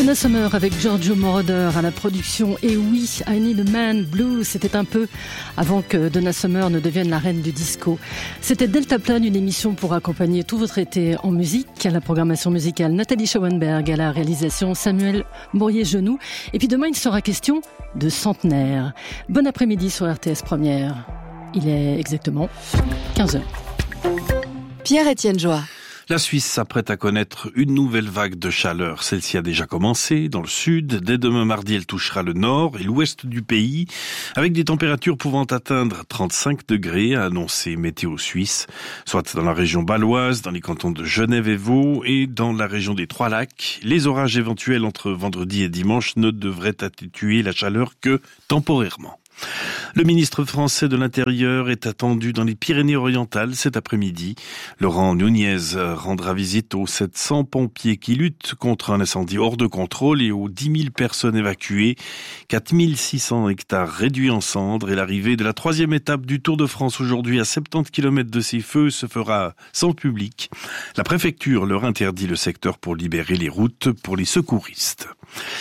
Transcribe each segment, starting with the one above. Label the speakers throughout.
Speaker 1: Donna Summer avec Giorgio Moroder à la production. Et oui, I Need a Man Blues, c'était un peu avant que Donna Summer ne devienne la reine du disco. C'était Deltaplane, une émission pour accompagner tout votre été en musique. À la programmation musicale, Nathalie Schauenberg, à la réalisation Samuel Bourrier-Genoux. Et puis demain, il sera question de centenaire. Bon après-midi sur RTS Première. Il est exactement 15h.
Speaker 2: Pierre-Étienne Joie.
Speaker 3: La Suisse s'apprête à connaître une nouvelle vague de chaleur. Celle-ci a déjà commencé dans le sud. Dès demain mardi, elle touchera le nord et l'ouest du pays, avec des températures pouvant atteindre 35 degrés, a annoncé Météo Suisse, soit dans la région bâloise, dans les cantons de Genève et Vaud et dans la région des Trois-Lacs. Les orages éventuels entre vendredi et dimanche ne devraient atténuer la chaleur que temporairement. Le ministre français de l'Intérieur est attendu dans les Pyrénées-Orientales cet après-midi. Laurent Nunez rendra visite aux 700 pompiers qui luttent contre un incendie hors de contrôle et aux 10 000 personnes évacuées. 4 600 hectares réduits en cendres et l'arrivée de la 3e étape du Tour de France aujourd'hui à 70 km de ces feux se fera sans public. La préfecture leur interdit le secteur pour libérer les routes pour les secouristes.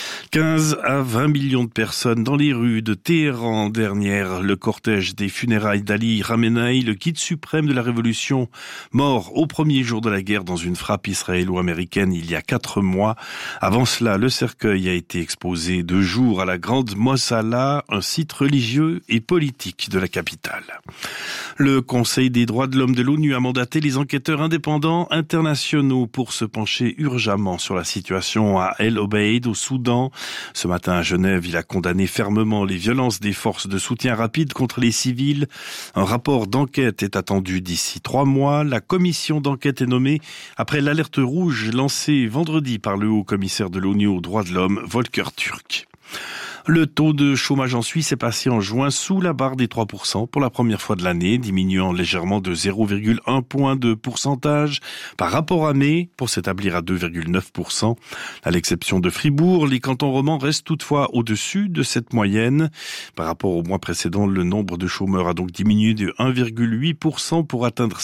Speaker 3: 15 à 20 millions de personnes dans les rues de Téhéran dernière. Le cortège des funérailles d'Ali Khamenei, le guide suprême de la révolution, mort au premier jour de la guerre dans une frappe israélo-américaine il y a 4 mois. Avant cela, le cercueil a été exposé 2 jours à la Grande Mosala, un site religieux et politique de la capitale. Le Conseil des droits de l'homme de l'ONU a mandaté les enquêteurs indépendants internationaux pour se pencher urgemment sur la situation à El Obeid au Soudan. Ce matin à Genève, il a condamné fermement les violences des forces de soutien rapide contre les civils. Un rapport d'enquête est attendu d'ici 3 mois. La commission d'enquête est nommée après l'alerte rouge lancée vendredi par le haut-commissaire de l'ONU aux droits de l'homme, Volker Turk. Le taux de chômage en Suisse est passé en juin sous la barre des 3% pour la première fois de l'année, diminuant légèrement de 0,1 point de pourcentage par rapport à mai pour s'établir à 2,9%. À l'exception de Fribourg, les cantons romans restent toutefois au-dessus de cette moyenne. Par rapport au mois précédent, le nombre de chômeurs a donc diminué de 1,8% pour atteindre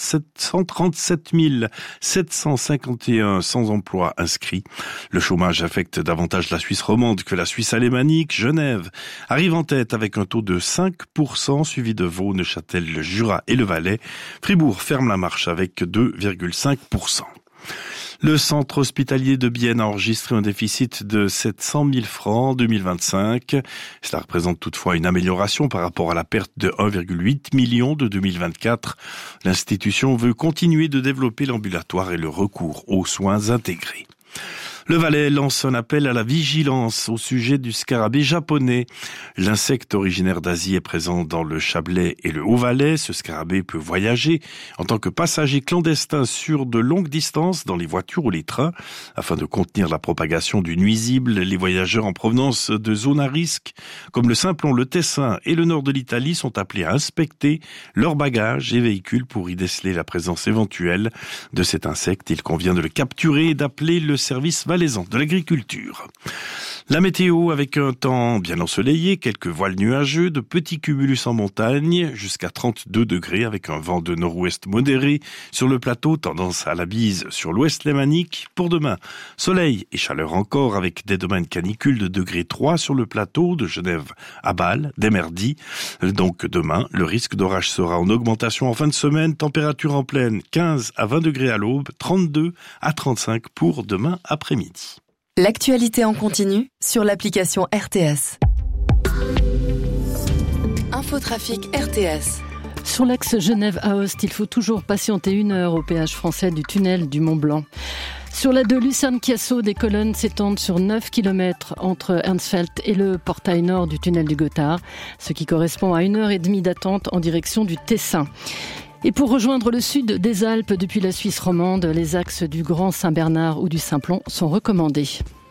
Speaker 3: 137 751 sans emploi inscrits. Le chômage affecte davantage la Suisse romande que la Suisse alémanique. Genève arrive en tête avec un taux de 5%, suivi de Vaud, Neuchâtel, le Jura et le Valais. Fribourg ferme la marche avec 2,5%. Le centre hospitalier de Bienne a enregistré un déficit de 700 000 francs en 2025. Cela représente toutefois une amélioration par rapport à la perte de 1,8 million de 2024. L'institution veut continuer de développer l'ambulatoire et le recours aux soins intégrés. Le Valais lance un appel à la vigilance au sujet du scarabée japonais. L'insecte originaire d'Asie est présent dans le Chablais et le Haut-Valais. Ce scarabée peut voyager en tant que passager clandestin sur de longues distances dans les voitures ou les trains. Afin de contenir la propagation du nuisible, les voyageurs en provenance de zones à risque, comme le Simplon, le Tessin et le nord de l'Italie, sont appelés à inspecter leurs bagages et véhicules pour y déceler la présence éventuelle de cet insecte. Il convient de le capturer et d'appeler le service de l'agriculture. La météo avec un temps bien ensoleillé, quelques voiles nuageux, de petits cumulus en montagne, jusqu'à 32 degrés avec un vent de nord-ouest modéré sur le plateau, tendance à la bise sur l'ouest lémanique. Pour demain, soleil et chaleur encore avec dès demain une canicule de degré 3 sur le plateau de Genève à Bâle, dès mardi. Donc demain, le risque d'orage sera en augmentation en fin de semaine, température en pleine 15 à 20 degrés à l'aube, 32 à 35 pour demain après-midi.
Speaker 2: L'actualité en continu sur l'application RTS. Infotrafic RTS.
Speaker 1: Sur l'axe Genève-Aoste, il faut toujours patienter 1 heure au péage français du tunnel du Mont-Blanc. Sur la 2 Lucerne-Chiasso, des colonnes s'étendent sur 9 km entre Ernstfeld et le portail nord du tunnel du Gothard, ce qui correspond à 1 heure et demie d'attente en direction du Tessin. Et pour rejoindre le sud des Alpes depuis la Suisse romande, les axes du Grand Saint-Bernard ou du Simplon sont recommandés.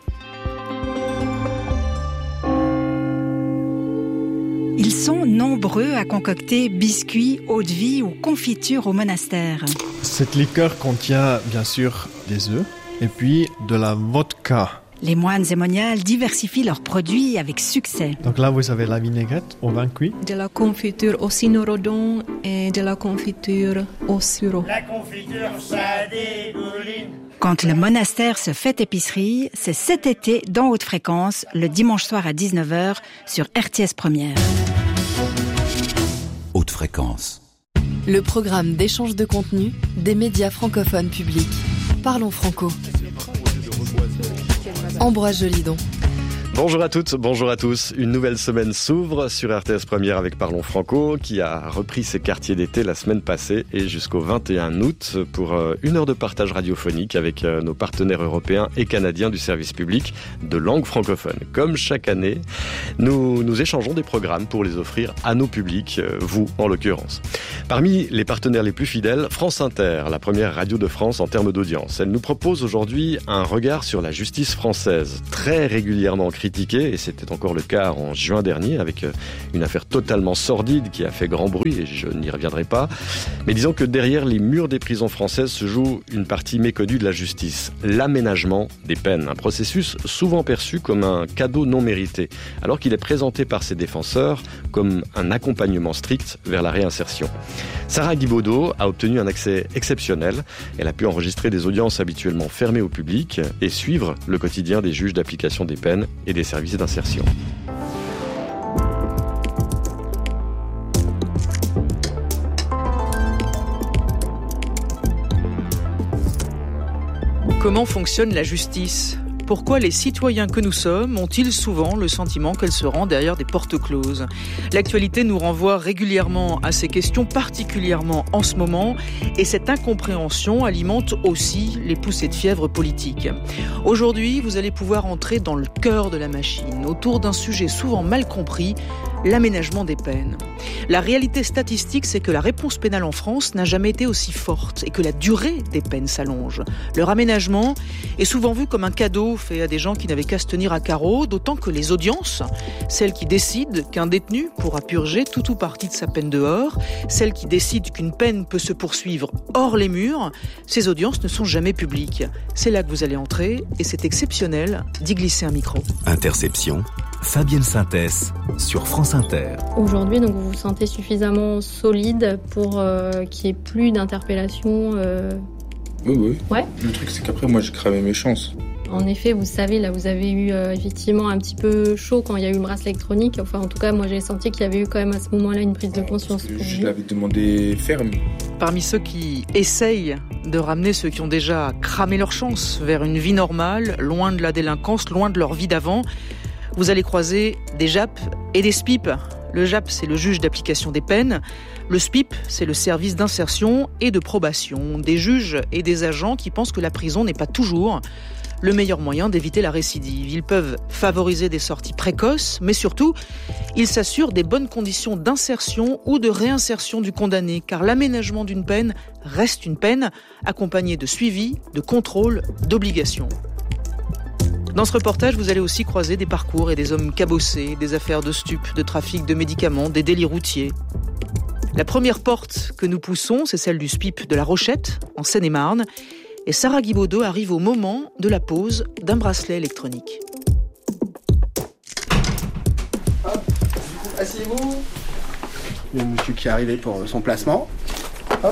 Speaker 4: Ils sont nombreux à concocter biscuits, eau-de-vie ou confitures au monastère.
Speaker 5: Cette liqueur contient bien sûr des œufs et puis de la vodka.
Speaker 4: Les moines et moniales diversifient leurs produits avec succès.
Speaker 5: Donc là, vous avez la vinaigrette au vin cuit.
Speaker 6: De la confiture au cynorhodon et de la confiture au sureau.
Speaker 7: La confiture, ça dégouline.
Speaker 4: Quand le monastère se fait épicerie, c'est cet été dans Haute Fréquence, le dimanche soir à 19h sur RTS Première.
Speaker 7: Haute Fréquence.
Speaker 2: Le programme d'échange de contenu des médias francophones publics. Parlons Franco. Ambroise Jolidon.
Speaker 8: Bonjour à toutes, bonjour à tous. Une nouvelle semaine s'ouvre sur RTS Première avec Parlons Franco qui a repris ses quartiers d'été la semaine passée et jusqu'au 21 août pour une heure de partage radiophonique avec nos partenaires européens et canadiens du service public de langue francophone. Comme chaque année, nous échangeons des programmes pour les offrir à nos publics, vous en l'occurrence. Parmi les partenaires les plus fidèles, France Inter, la première radio de France en termes d'audience. Elle nous propose aujourd'hui un regard sur la justice française, très régulièrement critiquée, et c'était encore le cas en juin dernier avec une affaire totalement sordide qui a fait grand bruit et je n'y reviendrai pas. Mais disons que derrière les murs des prisons françaises se joue une partie méconnue de la justice, l'aménagement des peines, un processus souvent perçu comme un cadeau non mérité, alors qu'il est présenté par ses défenseurs comme un accompagnement strict vers la réinsertion. Sarah Guibaudot a obtenu un accès exceptionnel. Elle a pu enregistrer des audiences habituellement fermées au public et suivre le quotidien des juges d'application des peines et des services d'insertion.
Speaker 9: Comment fonctionne la justice ? Pourquoi les citoyens que nous sommes ont-ils souvent le sentiment qu'elle se rend derrière des portes closes ? L'actualité nous renvoie régulièrement à ces questions, particulièrement en ce moment, et cette incompréhension alimente aussi les poussées de fièvre politiques. Aujourd'hui, vous allez pouvoir entrer dans le cœur de la machine, autour d'un sujet souvent mal compris, l'aménagement des peines. La réalité statistique, c'est que la réponse pénale en France n'a jamais été aussi forte et que la durée des peines s'allonge. Leur aménagement est souvent vu comme un cadeau fait à des gens qui n'avaient qu'à se tenir à carreau, d'autant que les audiences, celles qui décident qu'un détenu pourra purger tout ou partie de sa peine dehors, celles qui décident qu'une peine peut se poursuivre hors les murs, ces audiences ne sont jamais publiques. C'est là que vous allez entrer et c'est exceptionnel d'y glisser un micro.
Speaker 7: Interception, Fabienne Synthès sur France Inter.
Speaker 10: Aujourd'hui, donc, vous vous sentez suffisamment solide pour qu'il n'y ait plus d'interpellation
Speaker 11: Oui.
Speaker 10: Ouais.
Speaker 11: Le truc, c'est qu'après, moi, j'ai cramé mes chances.
Speaker 10: En effet, vous savez, là, vous avez eu effectivement un petit peu chaud quand il y a eu le bracelet électronique. Enfin, en tout cas, moi, j'ai senti qu'il y avait eu quand même à ce moment-là une prise de conscience.
Speaker 11: Je l'avais demandé ferme.
Speaker 9: Parmi ceux qui essayent de ramener ceux qui ont déjà cramé leur chance vers une vie normale, loin de la délinquance, loin de leur vie d'avant, vous allez croiser des JAP et des SPIP. Le JAP, c'est le juge d'application des peines. Le SPIP, c'est le service d'insertion et de probation. Des juges et des agents qui pensent que la prison n'est pas toujours le meilleur moyen d'éviter la récidive. Ils peuvent favoriser des sorties précoces, mais surtout, ils s'assurent des bonnes conditions d'insertion ou de réinsertion du condamné, car l'aménagement d'une peine reste une peine, accompagnée de suivi, de contrôle, d'obligation. Dans ce reportage, vous allez aussi croiser des parcours et des hommes cabossés, des affaires de stupes, de trafic de médicaments, des délits routiers. La première porte que nous poussons, c'est celle du SPIP de La Rochette, en Seine-et-Marne. Et Sarah Guibaudot arrive au moment de la pose d'un bracelet électronique.
Speaker 12: Hop, asseyez-vous. Il y a un monsieur qui est arrivé pour son placement. Hop.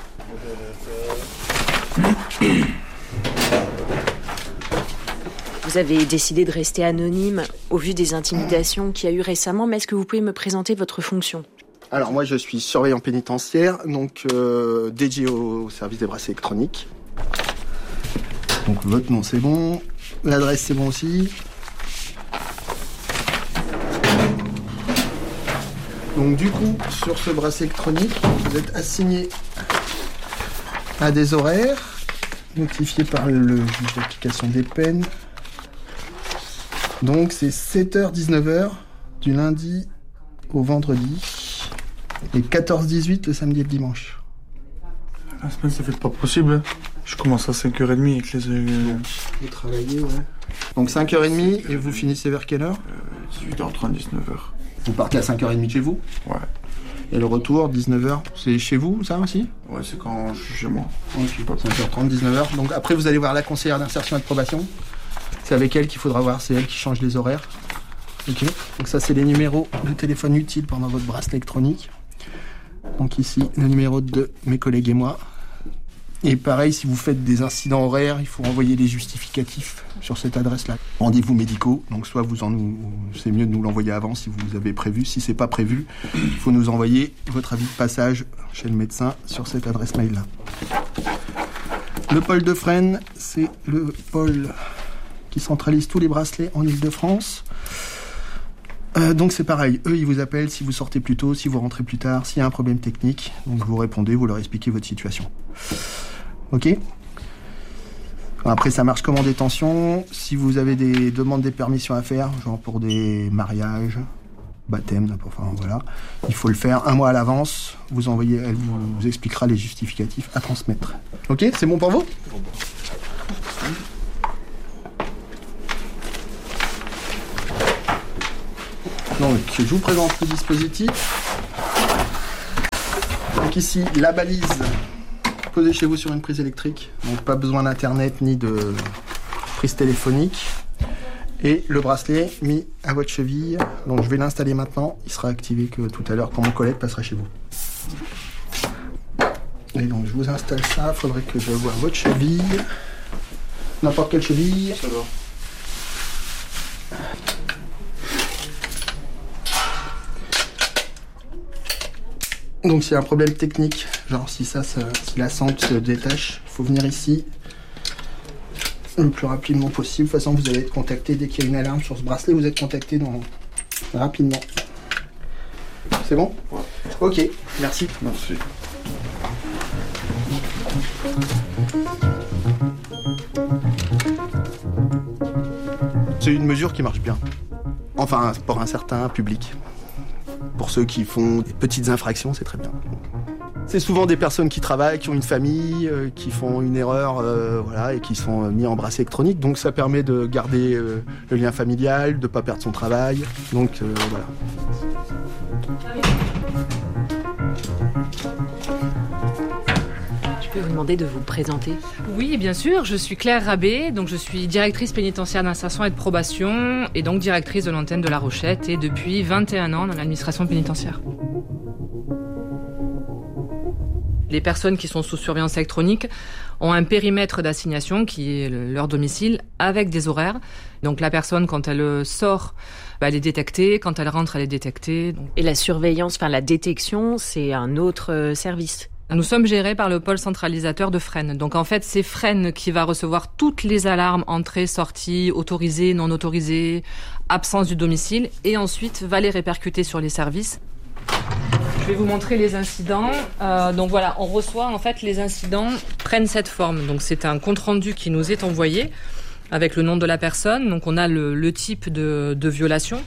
Speaker 13: Vous avez décidé de rester anonyme au vu des intimidations qu'il y a eu récemment, mais est-ce que vous pouvez me présenter votre fonction ?
Speaker 12: Alors moi je suis surveillant pénitentiaire, donc dédié au service des bracelets électroniques. Donc votre nom c'est bon, l'adresse c'est bon aussi. Donc du coup, sur ce bracelet électronique, vous êtes assigné à des horaires notifiés par le juge d'application des peines. Donc c'est 7h-19h du lundi au vendredi et 14-18 le samedi et le dimanche.
Speaker 11: La semaine ça fait pas possible. Je commence à 5h30 avec les...
Speaker 12: Vous travaillez, ouais. Donc 5h30 et vous finissez vers quelle heure
Speaker 11: 18h30, 19h.
Speaker 12: Vous partez à 5h30 de chez vous ?
Speaker 11: Ouais.
Speaker 12: Et le retour, 19h, c'est chez vous, ça aussi ?
Speaker 11: Ouais, c'est quand je suis chez moi.
Speaker 12: Ok, 5h30, 19h. Donc après, vous allez voir la conseillère d'insertion et de probation. C'est avec elle qu'il faudra voir, c'est elle qui change les horaires. Ok. Donc ça, c'est les numéros de téléphone utiles pendant votre bracelet électronique. Donc ici, le numéro de mes collègues et moi. Et pareil, si vous faites des incidents horaires, il faut envoyer les justificatifs sur cette adresse-là. Rendez-vous médicaux, donc soit c'est mieux de nous l'envoyer avant si vous avez prévu. Si c'est pas prévu, il faut nous envoyer votre avis de passage chez le médecin sur cette adresse mail-là. Le pôle de Fresnes, c'est le pôle qui centralise tous les bracelets en Ile-de-France. Donc c'est pareil, eux ils vous appellent si vous sortez plus tôt, si vous rentrez plus tard, s'il y a un problème technique. Donc vous répondez, vous leur expliquez votre situation. Ok ? Après ça marche comme en détention. Si vous avez des demandes des permissions à faire, genre pour des mariages, baptême, enfin voilà, il faut le faire un mois à l'avance. Vous envoyez, elle vous expliquera les justificatifs à transmettre. Ok ? C'est bon pour vous ? Donc, je vous présente le dispositif. Donc ici, la balise posée chez vous sur une prise électrique. Donc pas besoin d'internet ni de prise téléphonique. Et le bracelet mis à votre cheville. Donc je vais l'installer maintenant. Il sera activé que tout à l'heure quand mon collègue passera chez vous. Et donc je vous installe ça. Il faudrait que je voie votre cheville. N'importe quelle cheville. Ça va. Donc s'il y a un problème technique, genre si la sangle se détache, il faut venir ici le plus rapidement possible. De toute façon, vous allez être contacté dès qu'il y a une alarme sur ce bracelet, vous êtes contacté rapidement. C'est bon ? Ouais. Ok, merci.
Speaker 3: Merci.
Speaker 12: C'est une mesure qui marche bien. Enfin, pour un certain public. Pour ceux qui font des petites infractions, c'est très bien. C'est souvent des personnes qui travaillent, qui ont une famille, qui font une erreur, et qui sont mis en bracelet électronique. Donc ça permet de garder le lien familial, de ne pas perdre son travail. Donc voilà.
Speaker 13: Je peux vous demander de vous présenter ?
Speaker 14: Oui, bien sûr. Je suis Claire Rabé, donc je suis directrice pénitentiaire d'insertion et de probation et donc directrice de l'antenne de La Rochette et depuis 21 ans dans l'administration pénitentiaire. Les personnes qui sont sous surveillance électronique ont un périmètre d'assignation qui est leur domicile avec des horaires. Donc la personne, quand elle sort, elle est détectée. Quand elle rentre, elle est détectée.
Speaker 13: Et la surveillance, la détection, c'est un autre service ?
Speaker 14: Nous sommes gérés par le pôle centralisateur de Fresnes. Donc en fait, c'est Fresnes qui va recevoir toutes les alarmes entrée, sortie, autorisées, non autorisées, absence du domicile, et ensuite va les répercuter sur les services. Je vais vous montrer les incidents. Donc voilà, on reçoit en fait les incidents prennent cette forme. Donc c'est un compte rendu qui nous est envoyé avec le nom de la personne. Donc on a le type de violation.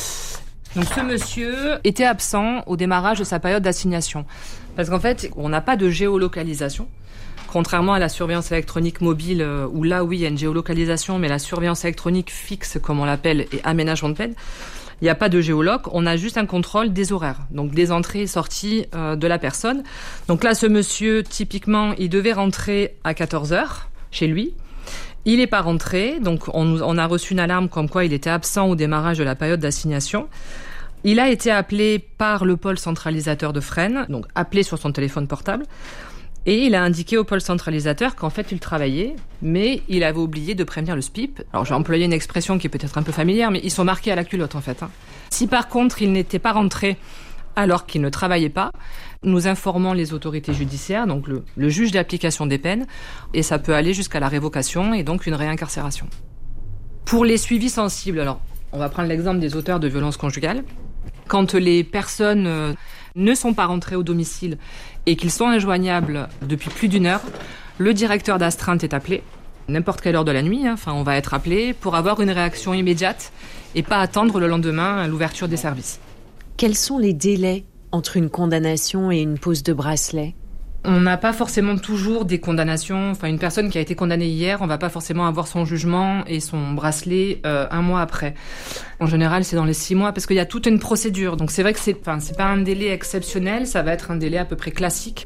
Speaker 14: Donc ce monsieur était absent au démarrage de sa période d'assignation. Parce qu'en fait, on n'a pas de géolocalisation. Contrairement à la surveillance électronique mobile, où là, oui, il y a une géolocalisation, mais la surveillance électronique fixe, comme on l'appelle, et aménagement de peine, il n'y a pas de géoloc, on a juste un contrôle des horaires, donc des entrées et sorties de la personne. Donc là, ce monsieur, typiquement, il devait rentrer à 14h chez lui. Il n'est pas rentré, donc on a reçu une alarme comme quoi il était absent au démarrage de la période d'assignation. Il a été appelé par le pôle centralisateur de Fresnes, donc appelé sur son téléphone portable, et il a indiqué au pôle centralisateur qu'en fait il travaillait, mais il avait oublié de prévenir le SPIP. Alors j'ai employé une expression qui est peut-être un peu familière, mais ils sont marqués à la culotte en fait. Si par contre il n'était pas rentré alors qu'il ne travaillait pas, nous informons les autorités judiciaires, donc le juge d'application des peines, et ça peut aller jusqu'à la révocation et donc une réincarcération. Pour les suivis sensibles, alors on va prendre l'exemple des auteurs de violences conjugales. Quand les personnes ne sont pas rentrées au domicile et qu'ils sont injoignables depuis plus d'1 heure, le directeur d'astreinte est appelé, n'importe quelle heure de la nuit, on va être appelé pour avoir une réaction immédiate et pas attendre le lendemain à l'ouverture des services.
Speaker 13: Quels sont les délais entre une condamnation et une pose de bracelet ?
Speaker 14: On n'a pas forcément toujours des condamnations. Une personne qui a été condamnée hier, on va pas forcément avoir son jugement et son bracelet 1 mois après. En général, c'est dans les 6 mois parce qu'il y a toute une procédure. Donc c'est vrai que c'est pas un délai exceptionnel, ça va être un délai à peu près classique.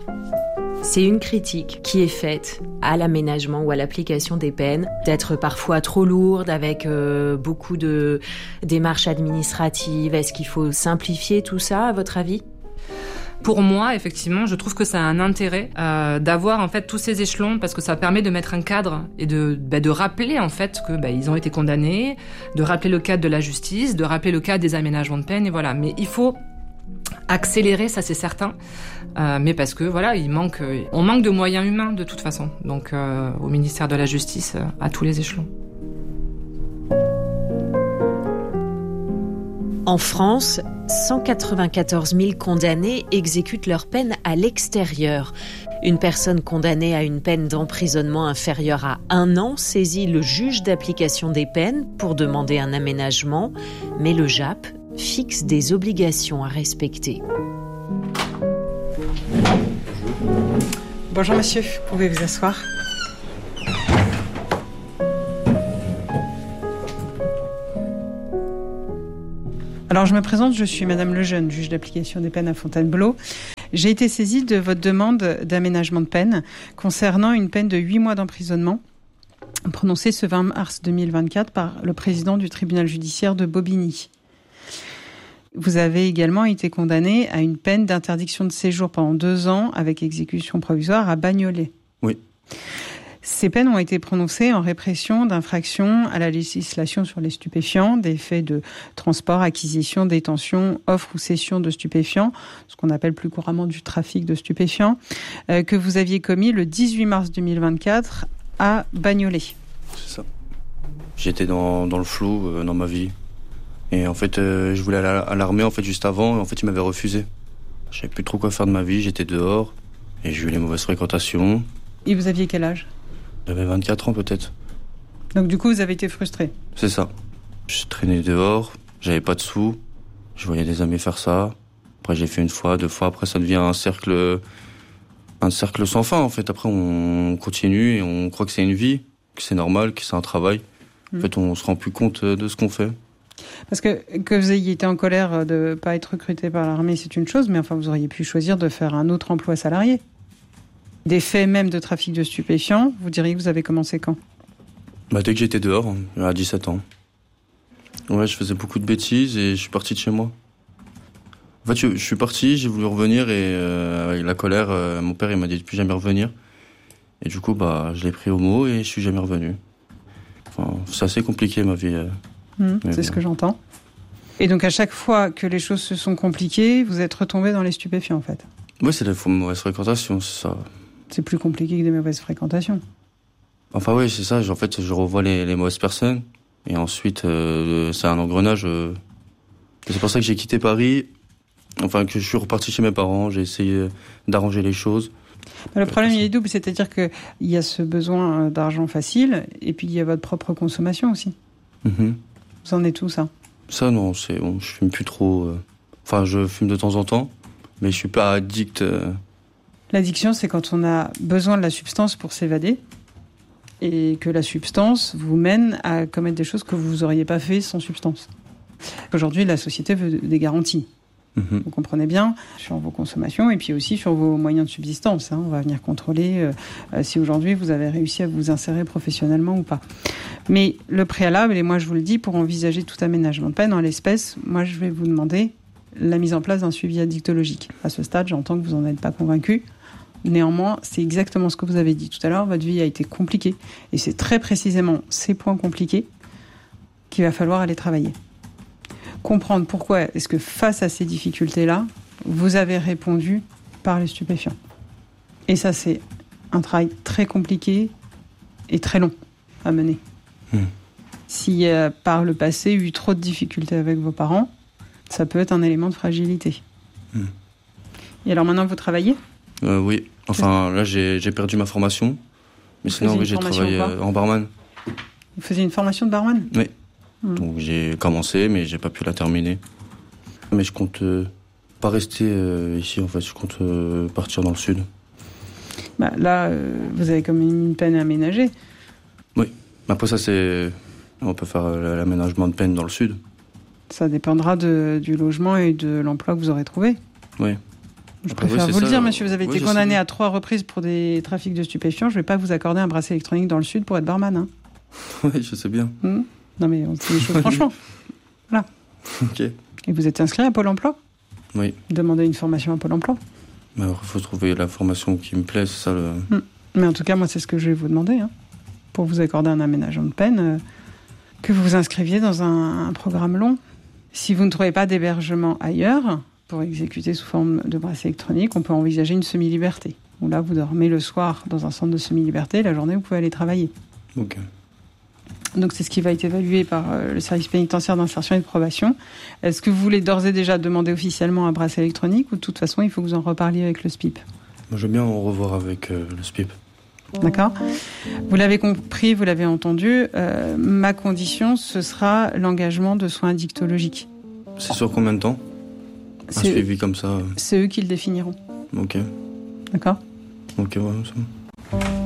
Speaker 13: C'est une critique qui est faite à l'aménagement ou à l'application des peines, d'être parfois trop lourde avec beaucoup de démarches administratives. Est-ce qu'il faut simplifier tout ça, à votre avis ?
Speaker 14: Pour moi, effectivement, je trouve que ça a un intérêt d'avoir en fait tous ces échelons parce que ça permet de mettre un cadre et de rappeler en fait que ils ont été condamnés, de rappeler le cadre de la justice, de rappeler le cadre des aménagements de peine et voilà. Mais il faut accélérer, ça c'est certain, mais parce que voilà, on manque de moyens humains de toute façon. Donc au ministère de la Justice, à tous les échelons.
Speaker 13: En France, 194 000 condamnés exécutent leur peine à l'extérieur. Une personne condamnée à une peine d'emprisonnement inférieure à 1 an saisit le juge d'application des peines pour demander un aménagement, mais le JAP fixe des obligations à respecter.
Speaker 15: Bonjour monsieur, vous pouvez vous asseoir. Alors je me présente, je suis Madame Lejeune, juge d'application des peines à Fontainebleau. J'ai été saisie de votre demande d'aménagement de peine concernant une peine de 8 mois d'emprisonnement prononcée ce 20 mars 2024 par le président du tribunal judiciaire de Bobigny. Vous avez également été condamné à une peine d'interdiction de séjour pendant 2 ans avec exécution provisoire à Bagnolet.
Speaker 16: Oui.
Speaker 15: Ces peines ont été prononcées en répression d'infractions à la législation sur les stupéfiants, des faits de transport, acquisition, détention, offre ou cession de stupéfiants, ce qu'on appelle plus couramment du trafic de stupéfiants, que vous aviez commis le 18 mars 2024 à Bagnolet.
Speaker 16: C'est ça. J'étais dans le flou dans ma vie. Et en fait, je voulais aller à l'armée en fait, juste avant, et en fait, ils m'avaient refusé. Je savais plus trop quoi faire de ma vie, j'étais dehors, et j'ai eu les mauvaises fréquentations.
Speaker 15: Et vous aviez quel âge ?
Speaker 16: J'avais 24 ans peut-être.
Speaker 15: Donc du coup, vous avez été frustré ?
Speaker 16: C'est ça. Je traînais dehors, j'avais pas de sous, je voyais des amis faire ça. Après, j'ai fait 1 fois, 2 fois, après ça devient un cercle sans fin en fait. Après, on continue et on croit que c'est une vie, que c'est normal, que c'est un travail. En fait, on se rend plus compte de ce qu'on fait.
Speaker 15: Parce que vous ayez été en colère de ne pas être recruté par l'armée, c'est une chose, mais enfin, vous auriez pu choisir de faire un autre emploi salarié. Des faits même de trafic de stupéfiants, vous diriez que vous avez commencé quand ?
Speaker 16: Dès que j'étais dehors, à 17 ans. Ouais, je faisais beaucoup de bêtises et je suis parti de chez moi. En fait, je suis parti, j'ai voulu revenir et avec la colère, mon père il m'a dit de plus jamais revenir. Et du coup, je l'ai pris au mot et je suis jamais revenu. Enfin, c'est assez compliqué ma vie.
Speaker 15: C'est ce que j'entends. Et donc à chaque fois que les choses se sont compliquées, vous êtes retombé dans les stupéfiants en fait ?
Speaker 16: Oui, c'est des mauvaises fréquentations, c'est ça.
Speaker 15: C'est plus compliqué que des mauvaises fréquentations.
Speaker 16: Enfin oui, c'est ça. En fait, je revois les mauvaises personnes. Et ensuite, c'est un engrenage. C'est pour ça que j'ai quitté Paris. Enfin, que je suis reparti chez mes parents. J'ai essayé d'arranger les choses.
Speaker 15: Le problème, il est double. C'est-à-dire qu'il y a ce besoin d'argent facile. Et puis, il y a votre propre consommation aussi.
Speaker 16: Mm-hmm.
Speaker 15: Vous en êtes où, ça ?
Speaker 16: Ça, non. Je fume plus trop. Enfin, je fume de temps en temps. Mais je suis pas addict.
Speaker 15: L'addiction, c'est quand on a besoin de la substance pour s'évader et que la substance vous mène à commettre des choses que vous n'auriez pas fait sans substance. Aujourd'hui, la société veut des garanties. Vous comprenez bien, sur vos consommations et puis aussi sur vos moyens de subsistance. On va venir contrôler si aujourd'hui vous avez réussi à vous insérer professionnellement ou pas. Mais le préalable, et moi je vous le dis, pour envisager tout aménagement de peine en l'espèce, moi je vais vous demander la mise en place d'un suivi addictologique. À ce stade, j'entends que vous n'en êtes pas convaincu. Néanmoins, c'est exactement ce que vous avez dit tout à l'heure. Votre vie a été compliquée. Et c'est très précisément ces points compliqués qu'il va falloir aller travailler. Comprendre pourquoi est-ce que face à ces difficultés-là, vous avez répondu par les stupéfiants. Et ça, c'est un travail très compliqué et très long à mener. S'il y a par le passé eu trop de difficultés avec vos parents, ça peut être un élément de fragilité. Et alors maintenant, vous travaillez ?
Speaker 16: Oui. Enfin, là, j'ai perdu ma formation. Mais sinon, oui, j'ai travaillé en barman.
Speaker 15: Vous faisiez une formation de barman ?
Speaker 16: Oui. Donc j'ai commencé, mais j'ai pas pu la terminer. Mais je compte pas rester ici, en fait. Je compte partir dans le sud.
Speaker 15: Là, vous avez quand même une peine à aménager.
Speaker 16: Oui. Après ça, on peut faire l'aménagement de peine dans le sud.
Speaker 15: Ça dépendra du logement et de l'emploi que vous aurez trouvé.
Speaker 16: Oui.
Speaker 15: Je préfère vous le dire, monsieur, vous avez été condamné à 3 reprises pour des trafics de stupéfiants. Je ne vais pas vous accorder un bracelet électronique dans le sud pour être barman.
Speaker 16: Oui, je sais bien.
Speaker 15: Non, mais on dit les choses franchement. Voilà.
Speaker 16: Ok.
Speaker 15: Et vous êtes inscrit à Pôle emploi ?
Speaker 16: Oui.
Speaker 15: Demandez une formation à Pôle emploi.
Speaker 16: Mais alors, il faut trouver la formation qui me plaît, c'est ça le...
Speaker 15: Mais en tout cas, moi, c'est ce que je vais vous demander. Pour vous accorder un aménagement de peine, que vous vous inscriviez dans un programme long. Si vous ne trouvez pas d'hébergement ailleurs, pour exécuter sous forme de bracelet électronique, on peut envisager une semi-liberté. Où là, vous dormez le soir dans un centre de semi-liberté, la journée, vous pouvez aller travailler.
Speaker 16: Ok.
Speaker 15: Donc, c'est ce qui va être évalué par le service pénitentiaire d'insertion et de probation. Est-ce que vous voulez d'ores et déjà demander officiellement un bracelet électronique ou de toute façon, il faut que vous en reparliez avec le SPIP ?
Speaker 16: Moi, je veux bien en revoir avec le SPIP.
Speaker 15: D'accord ? Vous l'avez compris, vous l'avez entendu. Ma condition, ce sera l'engagement de soins addictologiques.
Speaker 16: C'est sur combien de temps ? Un suivi comme ça
Speaker 15: C'est eux qui le définiront.
Speaker 16: Ok.
Speaker 15: D'accord ?
Speaker 16: Ok, ouais, c'est bon.